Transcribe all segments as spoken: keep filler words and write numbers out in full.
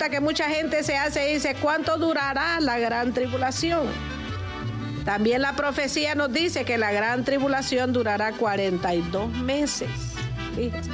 pregunta que mucha gente se hace dice, ¿cuánto durará la gran tribulación? También la profecía nos dice que la gran tribulación durará cuarenta y dos meses. Fíjense.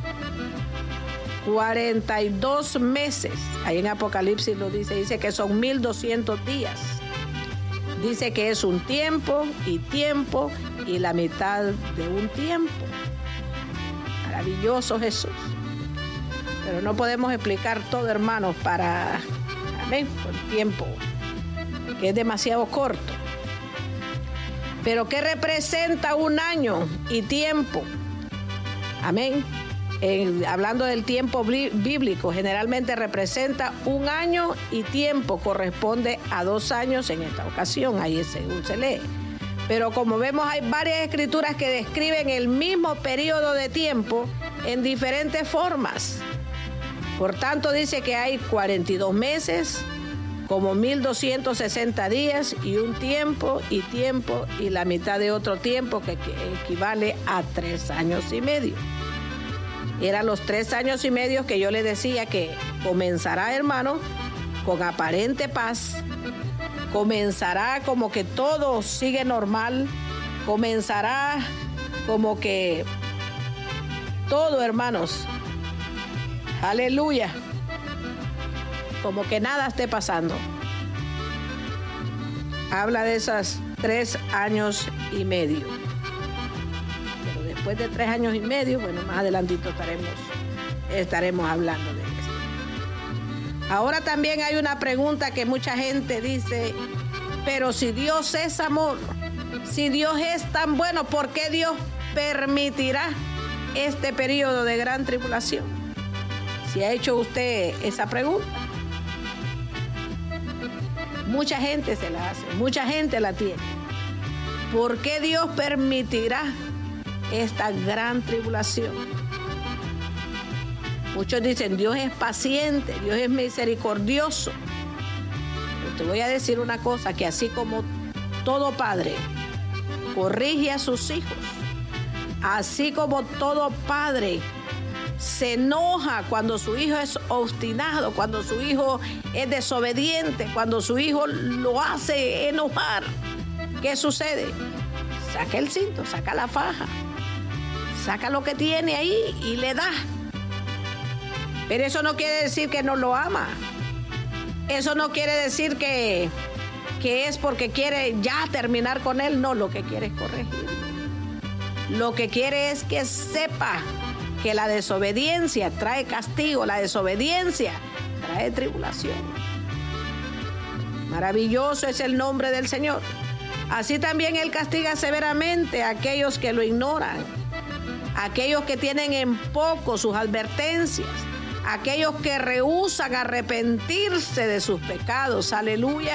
cuarenta y dos meses. Ahí en Apocalipsis lo dice, dice que son mil doscientos días. Dice que es un tiempo y tiempo y la mitad de un tiempo. Maravilloso Jesús. Pero no podemos explicar todo, hermanos, para, amén, por tiempo, que es demasiado corto. Pero ¿qué representa un año y tiempo? Amén. En, hablando del tiempo bíblico, generalmente representa un año y tiempo, corresponde a dos años en esta ocasión, ahí según se lee. Pero como vemos, hay varias escrituras que describen el mismo periodo de tiempo en diferentes formas. Por tanto, dice que hay cuarenta y dos meses, como mil doscientos sesenta días y un tiempo y tiempo y la mitad de otro tiempo que equivale a tres años y medio. Eran los tres años y medio que yo le decía que comenzará, hermano, con aparente paz, comenzará como que todo sigue normal, comenzará como que todo, hermanos, aleluya, como que nada esté pasando. Habla de esos tres años y medio. Pero después de tres años y medio, bueno, más adelantito estaremos, estaremos hablando de esto. Ahora también hay una pregunta que mucha gente dice, pero si Dios es amor, si Dios es tan bueno, ¿por qué Dios permitirá este periodo de gran tribulación? Si ha hecho usted esa pregunta, mucha gente se la hace, mucha gente la tiene. ¿Por qué Dios permitirá esta gran tribulación? Muchos dicen, Dios es paciente, Dios es misericordioso. Pero te voy a decir una cosa, que así como todo padre corrige a sus hijos, así como todo padre se enoja cuando su hijo es obstinado, cuando su hijo es desobediente, cuando su hijo lo hace enojar, ¿qué sucede? Saca el cinto, saca la faja, saca lo que tiene ahí y le da. Pero eso no quiere decir que no lo ama. Eso no quiere decir que, que es porque quiere ya terminar con él. No, lo que quiere es corregirlo. Lo que quiere es que sepa que la desobediencia trae castigo, la desobediencia trae tribulación. Maravilloso es el nombre del Señor. Así también Él castiga severamente a aquellos que lo ignoran, a aquellos que tienen en poco sus advertencias, a aquellos que rehúsan arrepentirse de sus pecados. Aleluya.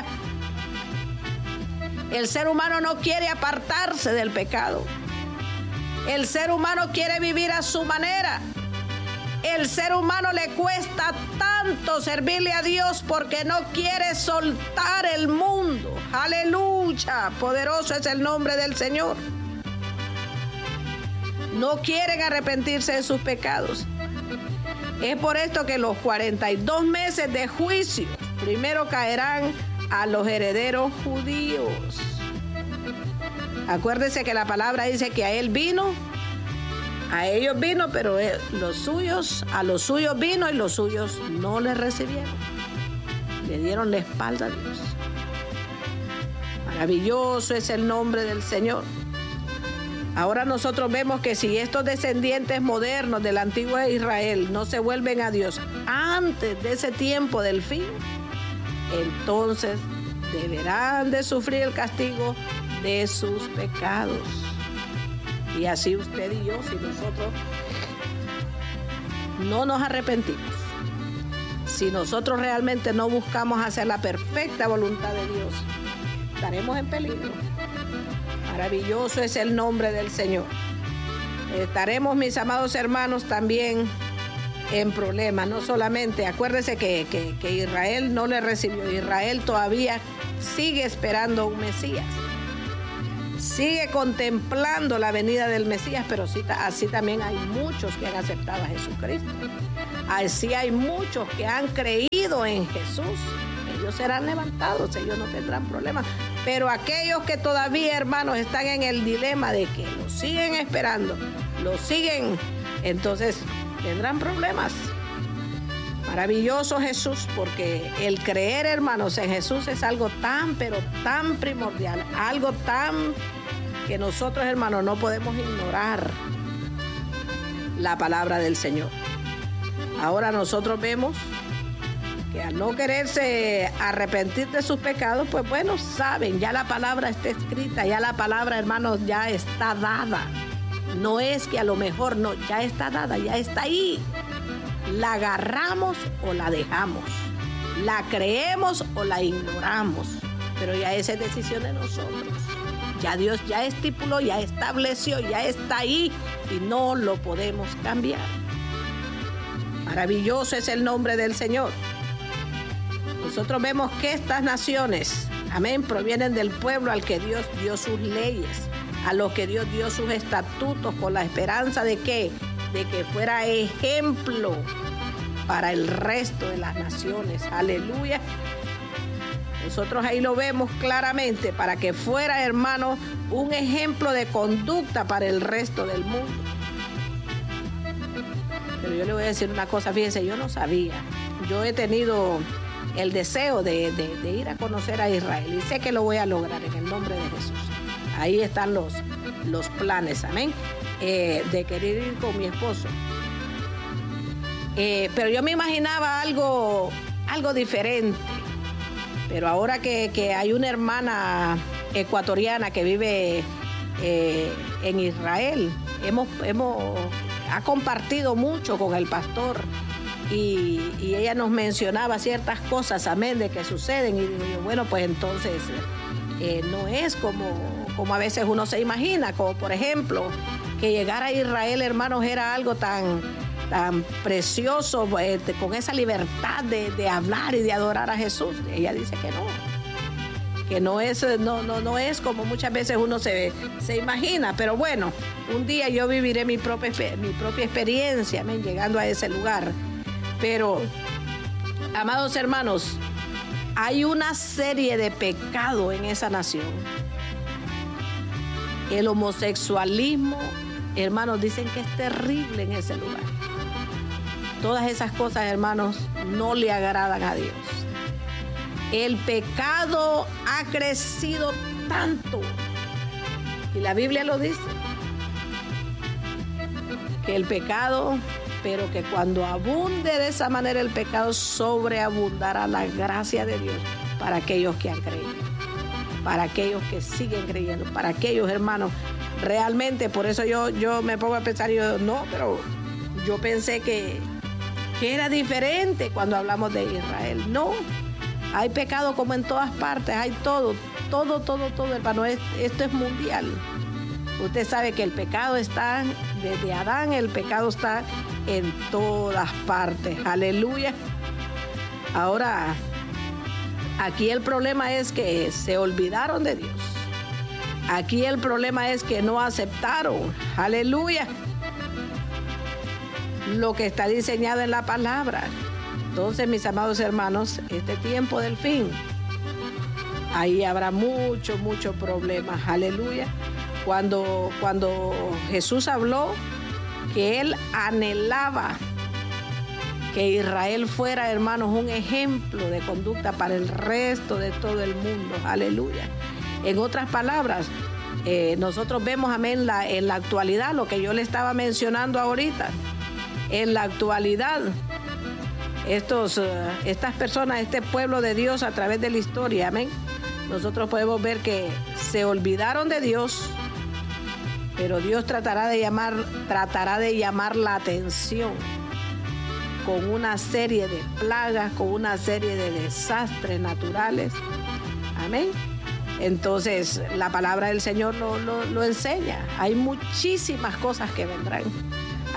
El ser humano no quiere apartarse del pecado. El ser humano quiere vivir a su manera. El ser humano le cuesta tanto servirle a Dios porque no quiere soltar el mundo. Aleluya, poderoso es el nombre del Señor. No quieren arrepentirse de sus pecados. Es por esto que los cuarenta y dos meses de juicio primero caerán a los herederos judíos. Acuérdese que la palabra dice que a él vino, a ellos vino, pero él, los suyos, a los suyos vino y los suyos no le recibieron. Le dieron la espalda a Dios. Maravilloso es el nombre del Señor. Ahora nosotros vemos que si estos descendientes modernos del antiguo Israel no se vuelven a Dios antes de ese tiempo del fin, entonces deberán de sufrir el castigo de sus pecados. Y así usted y yo, si nosotros no nos arrepentimos, si nosotros realmente no buscamos hacer la perfecta voluntad de Dios, estaremos en peligro. Maravilloso es el nombre del Señor. Estaremos, mis amados hermanos, también en problemas. No solamente, acuérdese que, que, que Israel no le recibió. Israel todavía sigue esperando un Mesías. sigue contemplando la venida del Mesías, pero sí, así también hay muchos que han aceptado a Jesucristo. Así hay muchos que han creído en Jesús. Ellos serán levantados, ellos no tendrán problemas. Pero aquellos que todavía, hermanos, están en el dilema de que lo siguen esperando, lo siguen, entonces tendrán problemas. Maravilloso Jesús, porque el creer, hermanos, en Jesús es algo tan, pero tan primordial, algo tan que nosotros, hermanos, no podemos ignorar la palabra del Señor. Ahora nosotros vemos que al no quererse arrepentir de sus pecados, pues bueno, saben, ya la palabra está escrita, ya la palabra, hermanos, ya está dada. No es que a lo mejor no, ya está dada, ya está ahí. La agarramos o la dejamos, la creemos o la ignoramos, pero ya esa es decisión de nosotros. Ya Dios ya estipuló, ya estableció, ya está ahí y no lo podemos cambiar. Maravilloso es el nombre del Señor. Nosotros vemos que estas naciones, amén, provienen del pueblo al que Dios dio sus leyes, a los que Dios dio sus estatutos, con la esperanza de que de que fuera ejemplo para el resto de las naciones. Aleluya. Nosotros ahí lo vemos claramente, para que fuera, hermano, un ejemplo de conducta para el resto del mundo. Pero yo le voy a decir una cosa, fíjense, yo no sabía. Yo he tenido el deseo de, de, de ir a conocer a Israel y sé que lo voy a lograr en el nombre de Jesús. Ahí están los, los planes, amén. Eh, de querer ir con mi esposo. Eh, pero yo me imaginaba algo, algo diferente. Pero ahora que, que hay una hermana ecuatoriana que vive eh, en Israel, hemos, hemos, ha compartido mucho con el pastor y, y ella nos mencionaba ciertas cosas, amén, de que suceden. Y digo yo, bueno, pues entonces eh, no es como, como a veces uno se imagina, como por ejemplo, que llegar a Israel, hermanos, era algo tan, tan precioso, eh, con esa libertad de, de hablar y de adorar a Jesús. Ella dice que no, que no es, no, no, no es como muchas veces uno se, se imagina. Pero bueno, un día yo viviré mi propia, mi propia experiencia, ¿me? Llegando a ese lugar. Pero, amados hermanos, hay una serie de pecados en esa nación. El homosexualismo, hermanos, dicen que es terrible en ese lugar. Todas esas cosas, hermanos, no le agradan a Dios. El pecado ha crecido tanto, y la Biblia lo dice, que el pecado, pero que cuando abunde de esa manera el pecado, sobreabundará la gracia de Dios para aquellos que han creído, para aquellos que siguen creyendo, para aquellos, hermanos. Realmente, por eso yo, yo me pongo a pensar, yo no, pero yo pensé que, que era diferente cuando hablamos de Israel. No, hay pecado como en todas partes, hay todo, todo, todo, todo, hermano. Esto es mundial. Usted sabe que el pecado está desde Adán, el pecado está en todas partes. Aleluya. Ahora, aquí el problema es que se olvidaron de Dios. Aquí el problema es que no aceptaron, aleluya, lo que está diseñado en la palabra. Entonces, mis amados hermanos, este tiempo del fin, ahí habrá mucho, mucho problemas, aleluya. Cuando, cuando Jesús habló que Él anhelaba que Israel fuera, hermanos, un ejemplo de conducta para el resto de todo el mundo, aleluya. En otras palabras, eh, nosotros vemos, amén, la, en la actualidad, lo que yo le estaba mencionando ahorita, en la actualidad, estos, uh, estas personas, este pueblo de Dios a través de la historia, amén, nosotros podemos ver que se olvidaron de Dios, pero Dios tratará de llamar, tratará de llamar la atención con una serie de plagas, con una serie de desastres naturales, amén. Entonces, la palabra del Señor lo, lo, lo enseña. Hay muchísimas cosas que vendrán.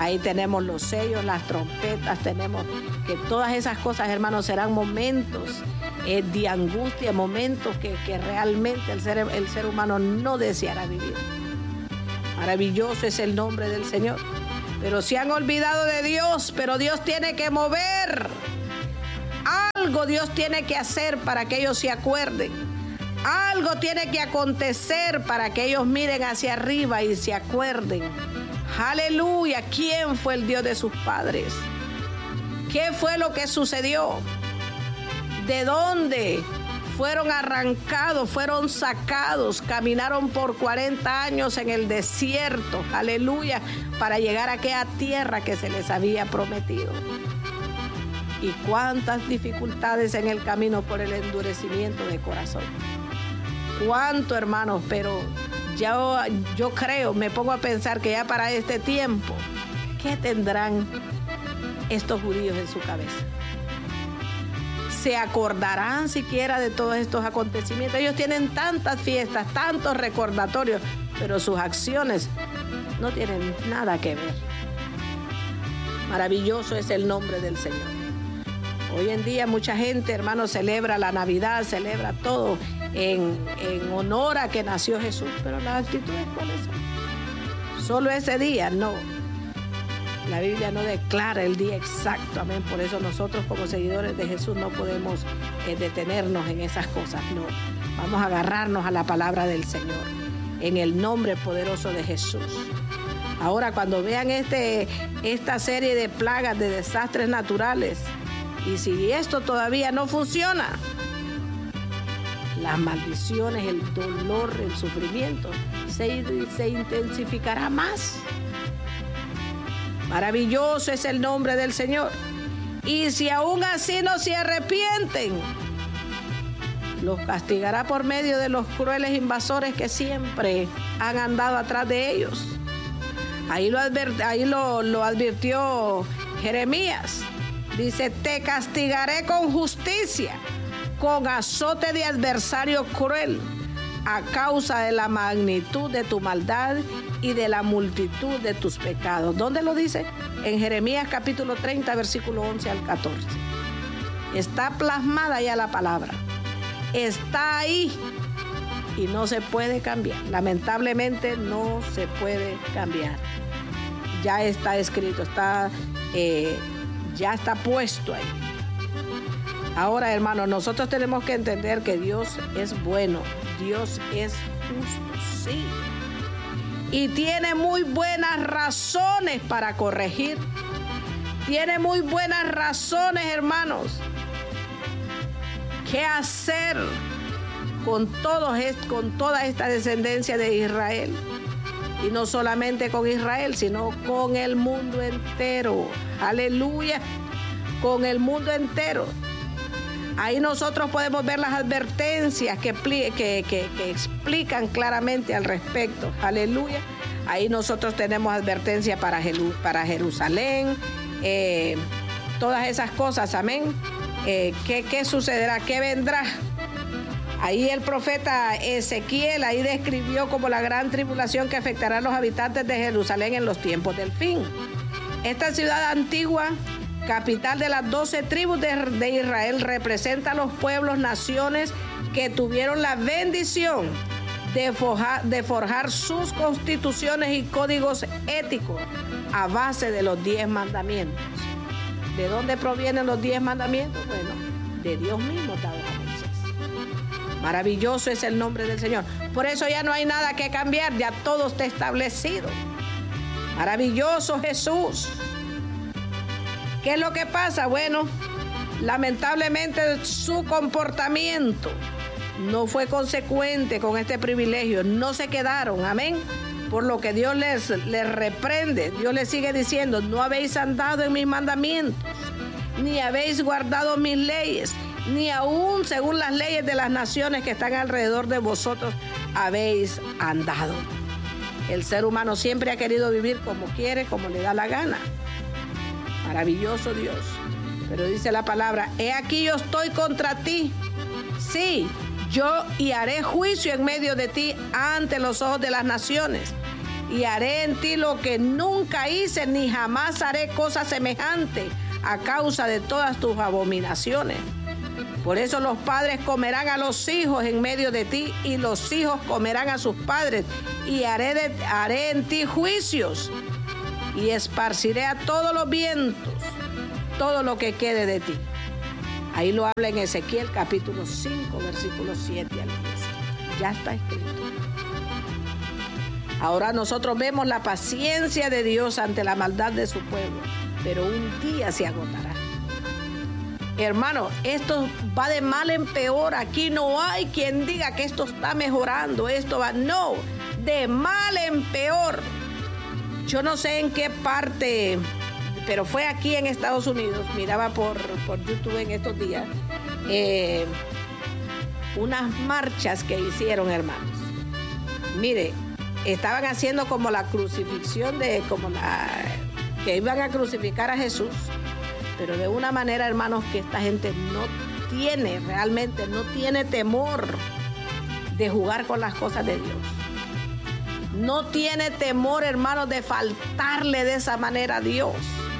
Ahí tenemos los sellos, las trompetas, tenemos que todas esas cosas, hermanos, serán momentos eh, de angustia, momentos que, que realmente el ser, el ser humano no deseará vivir. Maravilloso es el nombre del Señor. Pero se han olvidado de Dios, pero Dios tiene que mover. Algo Dios tiene que hacer para que ellos se acuerden. Algo tiene que acontecer para que ellos miren hacia arriba y se acuerden. Aleluya. ¿Quién fue el Dios de sus padres? ¿Qué fue lo que sucedió? ¿De dónde fueron arrancados, fueron sacados? Caminaron por cuarenta años en el desierto. Aleluya. Para llegar a aquella tierra que se les había prometido. Y cuántas dificultades en el camino por el endurecimiento de corazón. Cuánto, hermanos, pero yo, yo creo, me pongo a pensar que ya para este tiempo, ¿qué tendrán estos judíos en su cabeza? ¿Se acordarán siquiera de todos estos acontecimientos? Ellos tienen tantas fiestas, tantos recordatorios, pero sus acciones no tienen nada que ver. Maravilloso es el nombre del Señor. Hoy en día mucha gente, hermanos, celebra la Navidad, celebra todo en, en honor a que nació Jesús, pero las actitudes, ¿cuáles son? Solo ese día, no. La Biblia no declara el día exacto, amén. Por eso nosotros como seguidores de Jesús no podemos eh, detenernos en esas cosas, no. Vamos a agarrarnos a la palabra del Señor, en el nombre poderoso de Jesús. Ahora, cuando vean este, esta serie de plagas, de desastres naturales, y si esto todavía no funciona, las maldiciones, el dolor, el sufrimiento se, se intensificará más. Maravilloso es el nombre del Señor. Y si aún así no se arrepienten, los castigará por medio de los crueles invasores que siempre han andado atrás de ellos. Ahí lo, advirt, ahí lo, lo advirtió Jeremías. Dice, te castigaré con justicia, con azote de adversario cruel, a causa de la magnitud de tu maldad y de la multitud de tus pecados. ¿Dónde lo dice? En Jeremías capítulo treinta, versículo once al catorce. Está plasmada ya la palabra. Está ahí y no se puede cambiar. Lamentablemente no se puede cambiar. Ya está escrito, está... Eh, Ya está puesto ahí. Ahora, hermanos, nosotros tenemos que entender que Dios es bueno. Dios es justo, sí. Y tiene muy buenas razones para corregir. Tiene muy buenas razones, hermanos. ¿Qué hacer con, todos, con toda esta descendencia de Israel? Y no solamente con Israel, sino con el mundo entero. Aleluya. Con el mundo entero. Ahí nosotros podemos ver las advertencias que, que, que, que explican claramente al respecto. Aleluya. Ahí nosotros tenemos advertencia para, Jeru, para Jerusalén. Eh, todas esas cosas, amén. Eh, ¿qué, ¿Qué sucederá? ¿Qué vendrá? Ahí el profeta Ezequiel ahí describió como la gran tribulación que afectará a los habitantes de Jerusalén en los tiempos del fin. Esta ciudad antigua, capital de las doce tribus de, de Israel, representa a los pueblos, naciones que tuvieron la bendición de forjar, de forjar sus constituciones y códigos éticos a base de los diez mandamientos. ¿De dónde provienen los diez mandamientos? Bueno, de Dios mismo dados a Moisés. Maravilloso es el nombre del Señor. Por eso ya no hay nada que cambiar, ya todo está establecido. Maravilloso Jesús. ¿Qué es lo que pasa? Bueno, lamentablemente su comportamiento no fue consecuente con este privilegio. No se quedaron, amén. Por lo que Dios les, les reprende. Dios les sigue diciendo, no habéis andado en mis mandamientos, ni habéis guardado mis leyes, ni aún según las leyes de las naciones que están alrededor de vosotros habéis andado. El ser humano siempre ha querido vivir como quiere, como le da la gana. Maravilloso Dios. Pero dice la palabra, he aquí yo estoy contra ti. Sí, yo y haré juicio en medio de ti ante los ojos de las naciones. y haré en ti lo que nunca hice, ni jamás haré cosa semejante a causa de todas tus abominaciones. Por eso los padres comerán a los hijos en medio de ti, y los hijos comerán a sus padres, y haré, de, haré en ti juicios, y esparciré a todos los vientos todo lo que quede de ti. Ahí lo habla en Ezequiel capítulo cinco, versículos siete al diez. Ya está escrito. Ahora nosotros vemos la paciencia de Dios ante la maldad de su pueblo, pero un día se agotará. Hermano, esto va de mal en peor. Aquí no hay quien diga que esto está mejorando, esto va, no, de mal en peor. Yo no sé en qué parte, pero fue aquí en Estados Unidos, miraba por, por YouTube en estos días, eh, unas marchas que hicieron, hermanos. Mire, estaban haciendo como la crucifixión de, como la, que iban a crucificar a Jesús, pero de una manera, hermanos, que esta gente no tiene, realmente no tiene temor de jugar con las cosas de Dios. No tiene temor, hermanos, de faltarle de esa manera a Dios,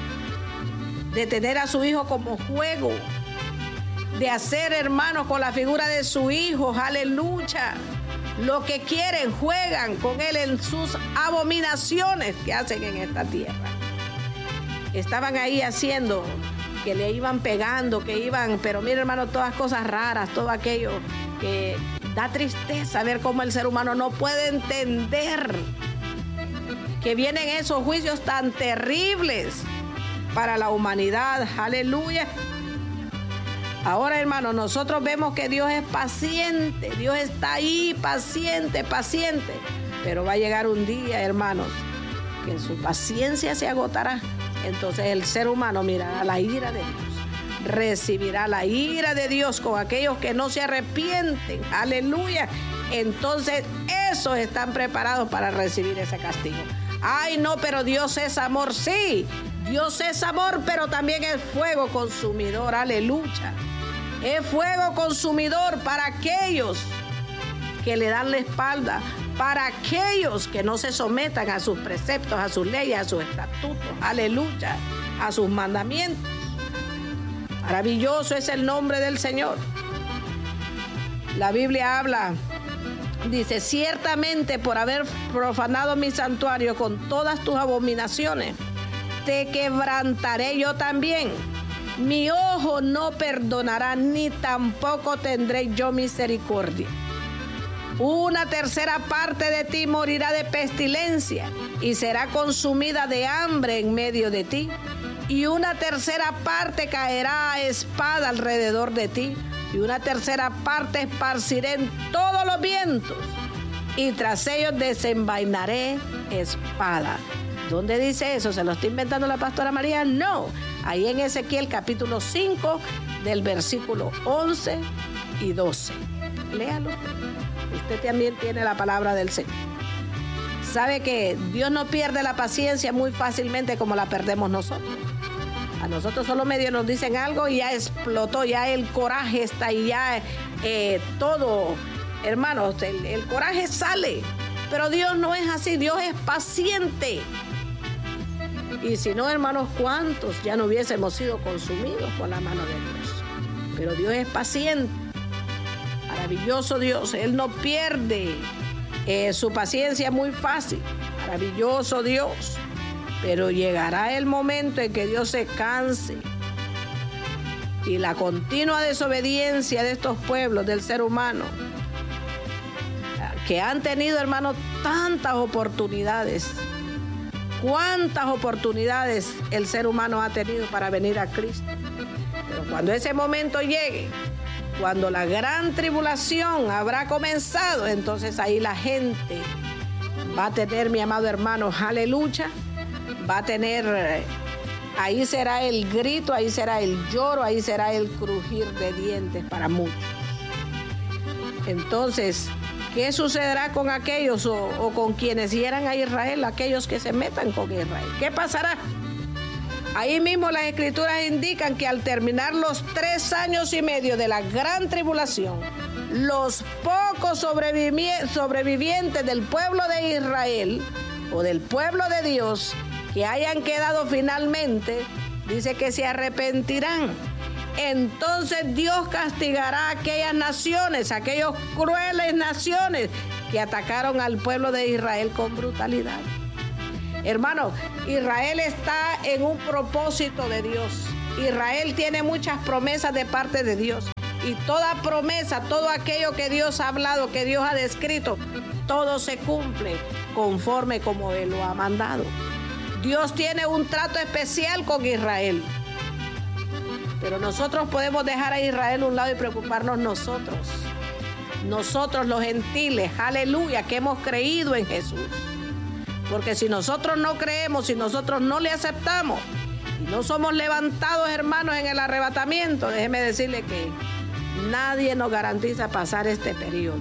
de tener a su hijo como juego, de hacer, hermanos, con la figura de su hijo, aleluya, lo que quieren, juegan con él en sus abominaciones que hacen en esta tierra. Estaban ahí haciendo, que le iban pegando, que iban, pero mira, hermano, todas cosas raras, todo aquello que da tristeza ver cómo el ser humano no puede entender que vienen esos juicios tan terribles para la humanidad. Aleluya. Ahora, hermano, nosotros vemos que Dios es paciente, Dios está ahí, paciente, paciente, pero va a llegar un día, hermanos, que su paciencia se agotará. Entonces el ser humano mirará la ira de Dios, recibirá la ira de Dios con aquellos que no se arrepienten. Aleluya. Entonces esos están preparados para recibir ese castigo. Ay, no, pero Dios es amor. Sí, Dios es amor, pero también es fuego consumidor. Aleluya. Es fuego consumidor para aquellos que le dan la espalda, para aquellos que no se sometan a sus preceptos, a sus leyes, a sus estatutos, aleluya, a sus mandamientos. Maravilloso es el nombre del Señor. La Biblia habla, dice, ciertamente por haber profanado mi santuario con todas tus abominaciones, te quebrantaré yo también. Mi ojo no perdonará, ni tampoco tendré yo misericordia. Una tercera parte de ti morirá de pestilencia y será consumida de hambre en medio de ti. Y una tercera parte caerá a espada alrededor de ti. Y una tercera parte esparciré en todos los vientos. Y tras ellos desenvainaré espada. ¿Dónde dice eso? ¿Se lo está inventando la pastora María? No. Ahí en Ezequiel capítulo cinco del versículo once y doce. Léalo. Usted también tiene la palabra del Señor. Sabe que Dios no pierde la paciencia muy fácilmente como la perdemos nosotros. A nosotros solo medio nos dicen algo y ya explotó, ya el coraje está ahí, ya eh, todo, hermanos, el, el coraje sale. Pero Dios no es así, Dios es paciente. Y si no, hermanos, ¿cuántos ya no hubiésemos sido consumidos por la mano de Dios? Pero Dios es paciente. Maravilloso Dios, Él no pierde eh, su paciencia muy fácil. Maravilloso Dios. Pero llegará el momento en que Dios se canse. Y la continua desobediencia de estos pueblos, del ser humano, que han tenido, hermanos, tantas oportunidades. ¿Cuántas oportunidades el ser humano ha tenido para venir a Cristo? Pero cuando ese momento llegue, cuando la gran tribulación habrá comenzado, entonces ahí la gente va a tener, mi amado hermano, aleluya, va a tener, ahí será el grito, ahí será el lloro, ahí será el crujir de dientes para muchos. Entonces, ¿qué sucederá con aquellos o, o con quienes hieran a Israel, aquellos que se metan con Israel? ¿Qué pasará? Ahí mismo las escrituras indican que al terminar los tres años y medio de la gran tribulación, los pocos sobrevivi- sobrevivientes del pueblo de Israel o del pueblo de Dios que hayan quedado finalmente, dice que se arrepentirán. Entonces Dios castigará a aquellas naciones, aquellos crueles naciones que atacaron al pueblo de Israel con brutalidad. Hermano, Israel está en un propósito de Dios. Israel tiene muchas promesas de parte de Dios. Y toda promesa, todo aquello que Dios ha hablado, que Dios ha descrito, todo se cumple conforme como Él lo ha mandado. Dios tiene un trato especial con Israel. Pero nosotros podemos dejar a Israel a un lado y preocuparnos nosotros. Nosotros los gentiles, aleluya, que hemos creído en Jesús. Porque si nosotros no creemos, si nosotros no le aceptamos y no somos levantados, hermanos, en el arrebatamiento, déjeme decirle que nadie nos garantiza pasar este periodo.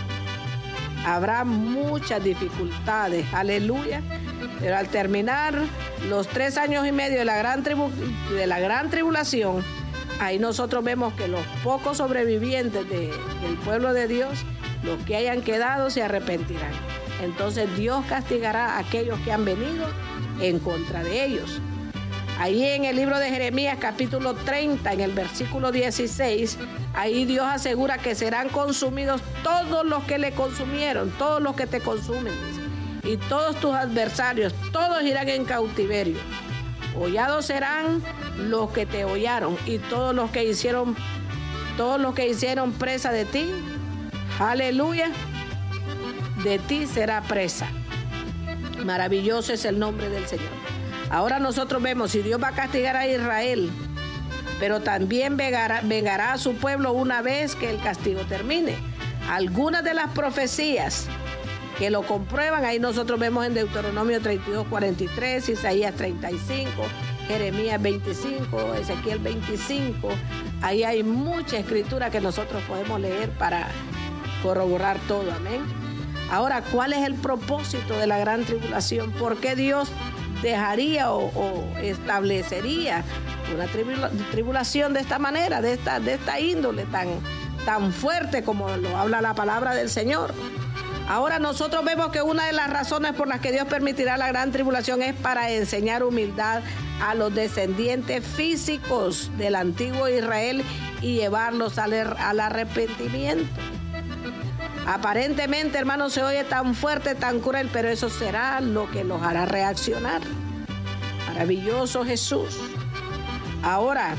Habrá muchas dificultades, aleluya, pero al terminar los tres años y medio de la gran, tribu, de la gran tribulación, ahí nosotros vemos que los pocos sobrevivientes de, del pueblo de Dios, los que hayan quedado, se arrepentirán. Entonces Dios castigará a aquellos que han venido en contra de ellos. Ahí en el libro de Jeremías, capítulo treinta, en el versículo dieciséis, ahí Dios asegura que serán consumidos todos los que le consumieron, todos los que te consumen, dice, y todos tus adversarios, todos irán en cautiverio. Hollados serán los que te hollaron y todos los que hicieron, todos los que hicieron presa de ti, aleluya, de ti será presa. Maravilloso es el nombre del Señor. Ahora nosotros vemos, si Dios va a castigar a Israel, pero también vengará, vengará a su pueblo una vez que el castigo termine. Algunas de las profecías que lo comprueban, ahí nosotros vemos en Deuteronomio treinta y dos, cuarenta y tres, Isaías treinta y cinco, Jeremías veinticinco, Ezequiel veinticinco. Ahí hay mucha escritura que nosotros podemos leer para corroborar todo, amén. Ahora, ¿cuál es el propósito de la gran tribulación? ¿Por qué Dios dejaría o, o establecería una tribula, tribulación de esta manera, de esta, de esta índole tan, tan fuerte como lo habla la palabra del Señor? Ahora nosotros vemos que una de las razones por las que Dios permitirá la gran tribulación es para enseñar humildad a los descendientes físicos del antiguo Israel y llevarlos al, al arrepentimiento. Aparentemente, hermano, se oye tan fuerte, tan cruel, pero eso será lo que los hará reaccionar. Maravilloso Jesús. Ahora,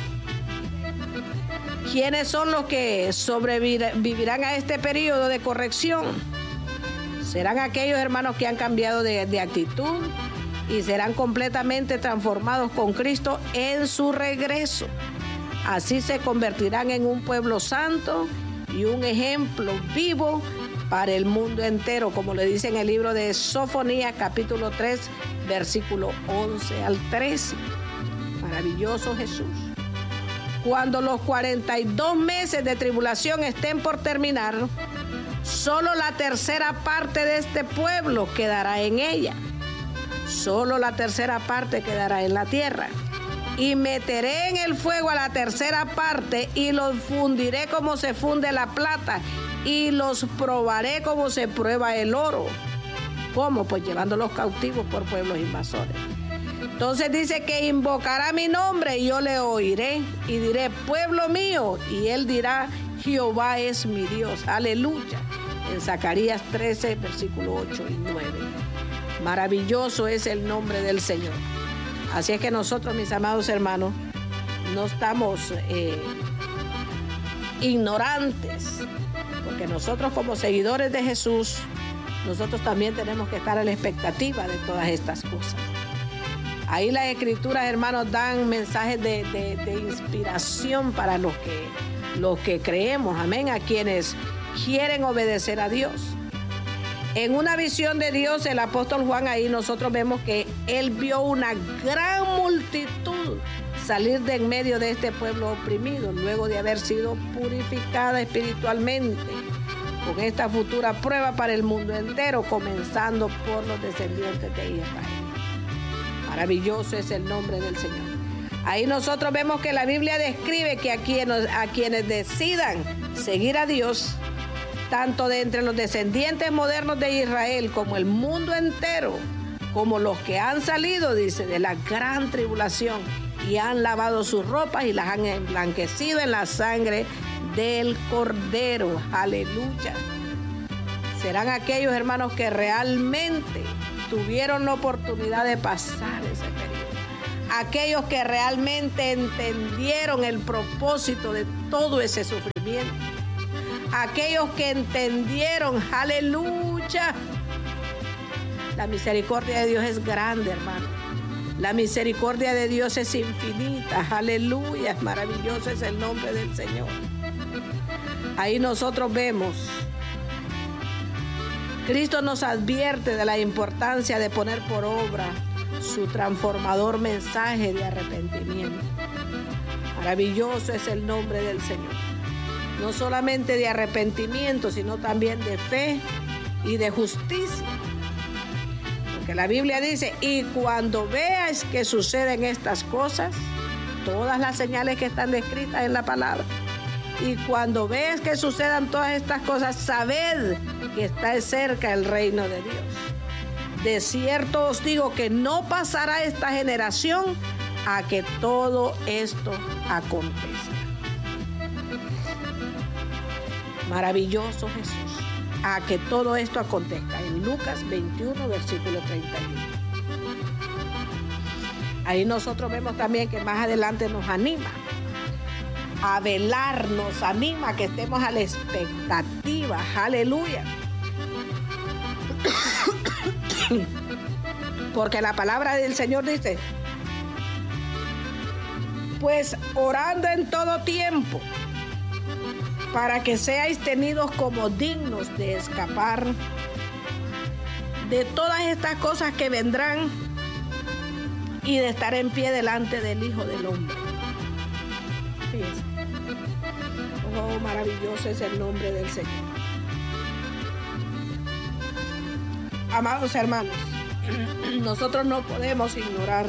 ¿quiénes son los que sobrevivirán a este periodo de corrección? Serán aquellos hermanos que han cambiado de, de actitud y serán completamente transformados con Cristo en su regreso. Así se convertirán en un pueblo santo y un ejemplo vivo para el mundo entero, como le dice en el libro de Sofonías, capítulo tres, versículo once al trece. Maravilloso Jesús. Cuando los cuarenta y dos meses de tribulación estén por terminar, solo la tercera parte de este pueblo quedará en ella. Solo la tercera parte quedará en la tierra. Y meteré en el fuego a la tercera parte y los fundiré como se funde la plata y los probaré como se prueba el oro. ¿Cómo? Pues llevándolos cautivos por pueblos invasores. Entonces dice que invocará mi nombre y yo le oiré y diré, pueblo mío, y él dirá, Jehová es mi Dios. Aleluya. En Zacarías trece, versículo ocho y nueve. Maravilloso es el nombre del Señor. Así es que nosotros, mis amados hermanos, no estamos eh, ignorantes, porque nosotros como seguidores de Jesús, nosotros también tenemos que estar a la expectativa de todas estas cosas. Ahí las escrituras, hermanos, dan mensajes de, de, de inspiración para los que, los que creemos, amén, a quienes quieren obedecer a Dios. En una visión de Dios, el apóstol Juan, ahí nosotros vemos que él vio una gran multitud salir de en medio de este pueblo oprimido, luego de haber sido purificada espiritualmente con esta futura prueba para el mundo entero, comenzando por los descendientes de Israel. Maravilloso es el nombre del Señor. Ahí nosotros vemos que la Biblia describe que a quienes, a quienes decidan seguir a Dios, tanto de entre los descendientes modernos de Israel como el mundo entero, como los que han salido, dice, de la gran tribulación y han lavado sus ropas y las han emblanquecido en la sangre del Cordero. Aleluya. Serán aquellos hermanos que realmente tuvieron la oportunidad de pasar ese periodo. Aquellos que realmente entendieron el propósito de todo ese sufrimiento. Aquellos que entendieron, aleluya. La misericordia de Dios es grande, hermano. La misericordia de Dios es infinita. Aleluya. Maravilloso es el nombre del Señor. Ahí nosotros vemos, Cristo nos advierte de la importancia de poner por obra su transformador mensaje de arrepentimiento. Maravilloso es el nombre del Señor. No solamente de arrepentimiento, sino también de fe y de justicia. Porque la Biblia dice, y cuando veas que suceden estas cosas, todas las señales que están descritas en la palabra, y cuando veas que sucedan todas estas cosas, sabed que está cerca el reino de Dios. De cierto os digo que no pasará esta generación a que todo esto acontezca. Maravilloso Jesús, a que todo esto acontezca. En Lucas veintiuno, versículo treinta y uno. Ahí nosotros vemos también que más adelante nos anima a velar, nos anima a que estemos a la expectativa. Aleluya. Porque la palabra del Señor dice, pues orando en todo tiempo, para que seáis tenidos como dignos de escapar de todas estas cosas que vendrán y de estar en pie delante del Hijo del Hombre. Fíjense. Oh, maravilloso es el nombre del Señor. Amados hermanos, nosotros no podemos ignorar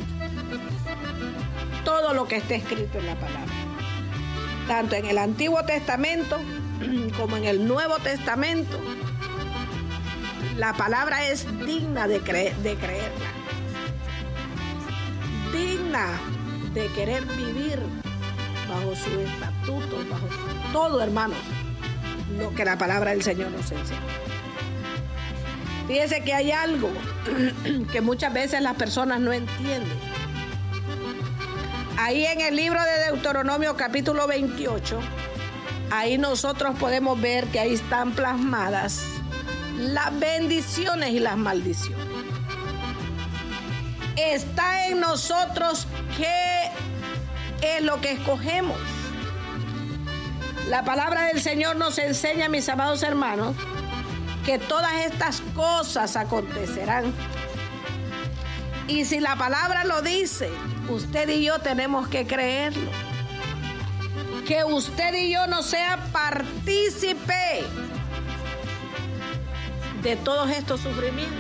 todo lo que está escrito en la palabra. Tanto en el Antiguo Testamento como en el Nuevo Testamento, la palabra es digna de, cre- de creerla. Digna de querer vivir bajo su estatuto, bajo todo, hermanos, lo que la palabra del Señor nos enseña. Fíjense que hay algo que muchas veces las personas no entienden. Ahí en el libro de Deuteronomio capítulo veintiocho, ahí nosotros podemos ver que ahí están plasmadas las bendiciones y las maldiciones. Está en nosotros qué es lo que escogemos. La palabra del Señor nos enseña, mis amados hermanos, que todas estas cosas acontecerán. Y si la palabra lo dice, usted y yo tenemos que creerlo. Que usted y yo no sea partícipe de todos estos sufrimientos.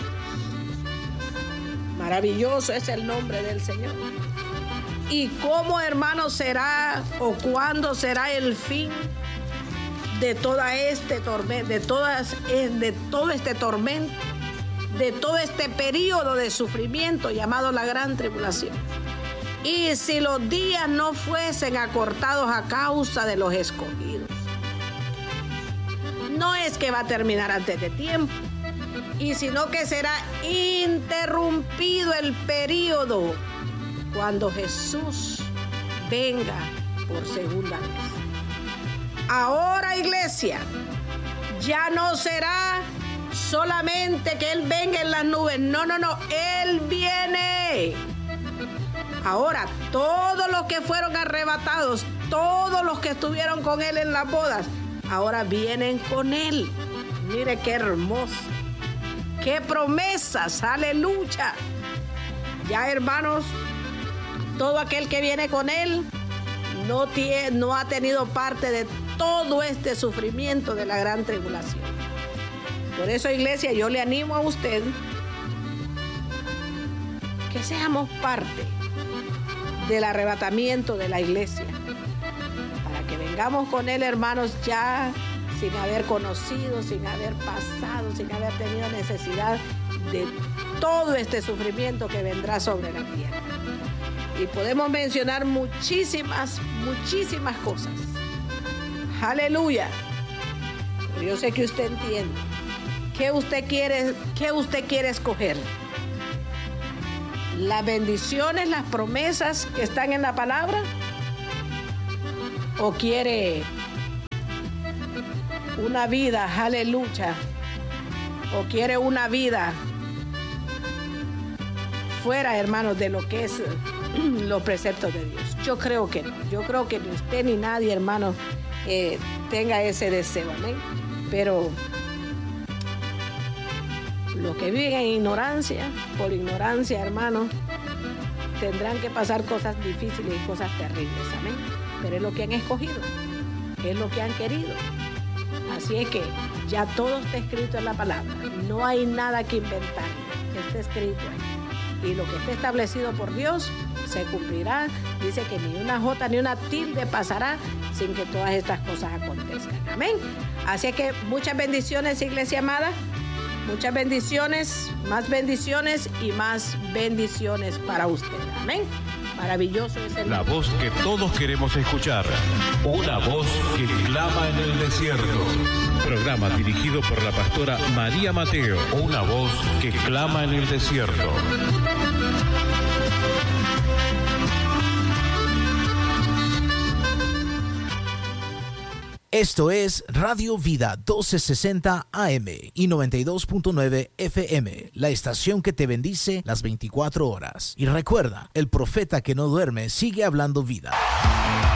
Maravilloso es el nombre del Señor. ¿Y cómo, hermano, será o cuándo será el fin de toda este tormento, de todas, de todo este tormento, de todo este periodo de sufrimiento llamado la gran tribulación? Y si los días no fuesen acortados a causa de los escogidos, no es que va a terminar antes de tiempo, y sino que será interrumpido el periodo cuando Jesús venga por segunda vez. Ahora, iglesia, ya no será solamente que Él venga en las nubes. No, no, no. Él viene. Ahora, todos los que fueron arrebatados, todos los que estuvieron con Él en las bodas, ahora vienen con Él. Mire qué hermoso. Qué promesas. Aleluya. Ya, hermanos, todo aquel que viene con Él no, tiene, no ha tenido parte de todo este sufrimiento de la gran tribulación. Por eso, iglesia, yo le animo a usted que seamos parte del arrebatamiento de la iglesia, para que vengamos con Él, hermanos, ya sin haber conocido, sin haber pasado, sin haber tenido necesidad de todo este sufrimiento que vendrá sobre la tierra. Y podemos mencionar muchísimas, muchísimas cosas. Aleluya. Pero yo sé que usted entiende. ¿Qué usted quiere, qué usted quiere escoger? ¿Las bendiciones, las promesas que están en la palabra? ¿O quiere una vida, aleluya? ¿O quiere una vida fuera, hermanos, de lo que es los preceptos de Dios? Yo creo que no. Yo creo que ni usted ni nadie, hermano, eh, tenga ese deseo, amén. Pero los que viven en ignorancia, por ignorancia, hermano, tendrán que pasar cosas difíciles y cosas terribles, amén. Pero es lo que han escogido, es lo que han querido. Así es que ya todo está escrito en la palabra. No hay nada que inventar, está escrito ahí. Y lo que esté establecido por Dios se cumplirá. Dice que ni una jota ni una tilde pasará sin que todas estas cosas acontezcan. Amén. Así es que muchas bendiciones, iglesia amada. Muchas bendiciones, más bendiciones y más bendiciones para usted. Amén. Maravilloso es el... La voz que todos queremos escuchar. Una voz que clama en el desierto. Programa dirigido por la pastora María Mateo. Una voz que clama en el desierto. Esto es Radio Vida doce sesenta A M y noventa y dos punto nueve F M, la estación que te bendice las veinticuatro horas. Y recuerda, el profeta que no duerme sigue hablando vida.